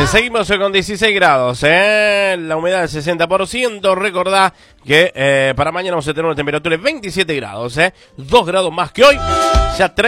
Seguimos con 16 grados, la humedad del 60%. Recordá que para mañana vamos a tener una temperatura de 27 grados, 2 grados más que hoy. Ya